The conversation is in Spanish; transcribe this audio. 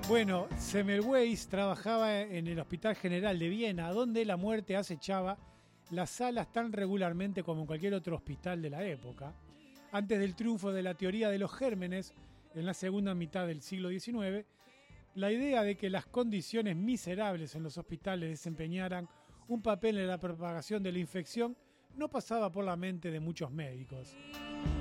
Bueno, Semmelweis trabajaba en el Hospital General de Viena, donde la muerte acechaba las salas tan regularmente como en cualquier otro hospital de la época. Antes del triunfo de la teoría de los gérmenes en la segunda mitad del siglo XIX, la idea de que las condiciones miserables en los hospitales desempeñaran un papel en la propagación de la infección no pasaba por la mente de muchos médicos.